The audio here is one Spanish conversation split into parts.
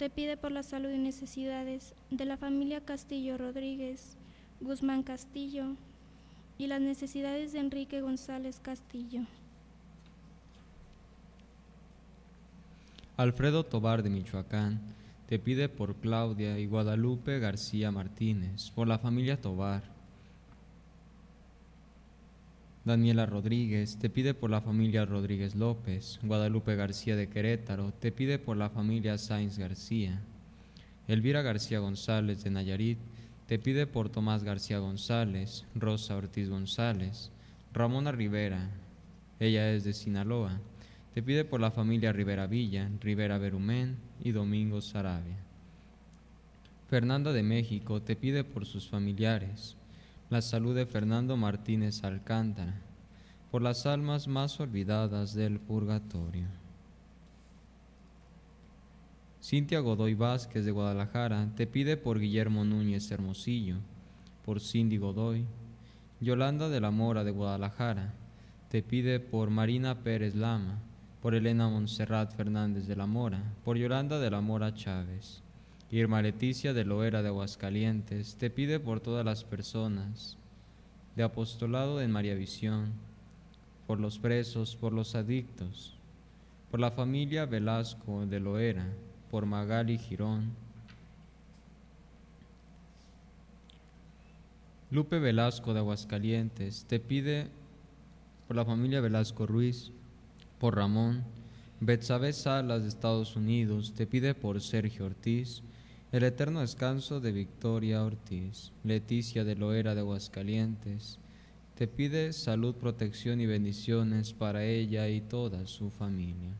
te pide por la salud y necesidades de la familia Castillo Rodríguez, Guzmán Castillo y las necesidades de Enrique González Castillo. Alfredo Tobar de Michoacán te pide por Claudia y Guadalupe García Martínez, por la familia Tobar. Daniela Rodríguez te pide por la familia Rodríguez López. Guadalupe García de Querétaro te pide por la familia Sáenz García. Elvira García González de Nayarit te pide por Tomás García González, Rosa Ortiz González. Ramona Rivera, ella es de Sinaloa, te pide por la familia Rivera Villa, Rivera Berumén y Domingo Sarabia. Fernanda de México te pide por sus familiares, la salud de Fernando Martínez Alcántara, por las almas más olvidadas del purgatorio. Cintia Godoy Vázquez de Guadalajara te pide por Guillermo Núñez Hermosillo, por Cindy Godoy. Yolanda de la Mora de Guadalajara te pide por Marina Pérez Lama, por Elena Montserrat Fernández de la Mora, por Yolanda de la Mora Chávez. Irma Leticia de Loera de Aguascalientes te pide por todas las personas de apostolado en María Visión, por los presos, por los adictos, por la familia Velasco de Loera, por Magali Girón. Lupe Velasco de Aguascalientes te pide por la familia Velasco Ruiz, por Ramón. Betsabe Salas de Estados Unidos te pide por Sergio Ortiz, el eterno descanso de Victoria Ortiz. Leticia de Loera de Aguascalientes te pide salud, protección y bendiciones para ella y toda su familia.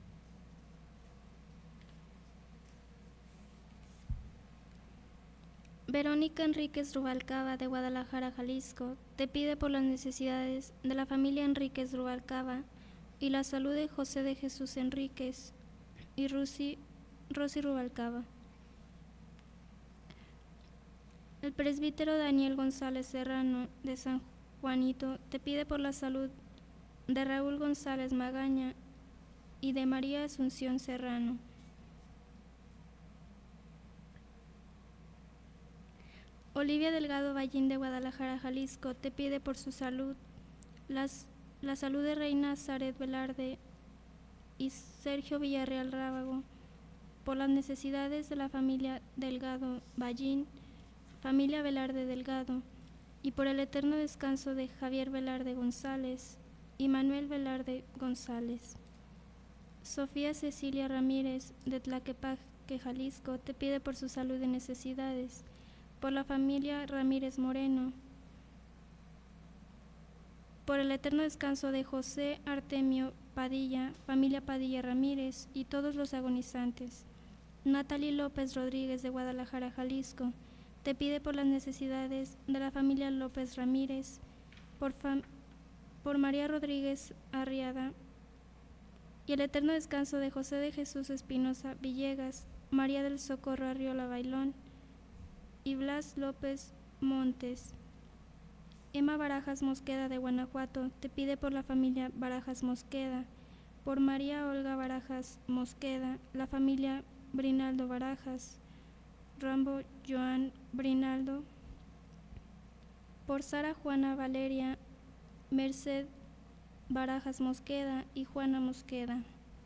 Verónica Enríquez Rubalcaba de Guadalajara, Jalisco, te pide por las necesidades de la familia Enríquez Rubalcaba y la salud de José de Jesús Enríquez y Rosy Rubalcaba. El presbítero Daniel González Serrano de San Juanito te pide por la salud de Raúl González Magaña y de María Asunción Serrano. Olivia Delgado Ballín de Guadalajara, Jalisco, te pide por su salud, la salud de Reina Zaret Velarde y Sergio Villarreal Rábago, por las necesidades de la familia Delgado Ballín, familia Velarde Delgado, y por el eterno descanso de Javier Velarde González y Manuel Velarde González. Sofía Cecilia Ramírez de Tlaquepaque, Jalisco, te pide por su salud y necesidades, por la familia Ramírez Moreno, por el eterno descanso de José Artemio Padilla, familia Padilla Ramírez y todos los agonizantes. Natalie López Rodríguez de Guadalajara, Jalisco, te pide por las necesidades de la familia López Ramírez, por María Rodríguez Arriada y el eterno descanso de José de Jesús Espinosa Villegas, María del Socorro Arriola Bailón y Blas López Montes. Emma Barajas Mosqueda de Guanajuato te pide por la familia Barajas Mosqueda, por María Olga Barajas Mosqueda, la familia Brinaldo Barajas, Rambo Joan Brinaldo, por Sara Juana Valeria Merced Barajas Mosqueda y Juana Mosqueda.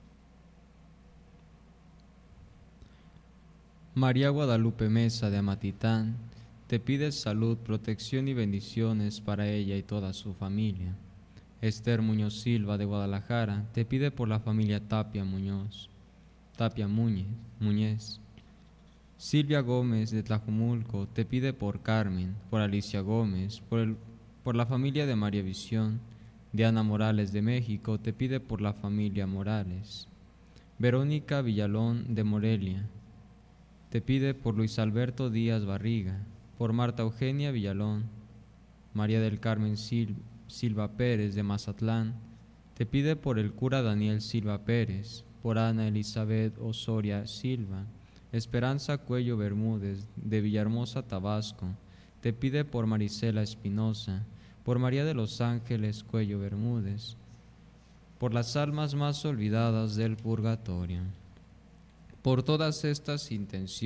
María Guadalupe Mesa de Amatitán te pide salud, protección y bendiciones para ella y toda su familia. Esther Muñoz Silva de Guadalajara te pide por la familia Tapia Muñez. Silvia Gómez de Tlajumulco te pide por Carmen, por Alicia Gómez, por la familia de María Visión. Diana Morales de México te pide por la familia Morales. Verónica Villalón de Morelia te pide por Luis Alberto Díaz Barriga, por Marta Eugenia Villalón. María del Carmen Silva Pérez de Mazatlán te pide por el cura Daniel Silva Pérez, por Ana Elizabeth Osoria Silva. Esperanza Cuello Bermúdez de Villahermosa, Tabasco, te pide por Marisela Espinosa, por María de los Ángeles Cuello Bermúdez, por las almas más olvidadas del purgatorio. Por todas estas intenciones,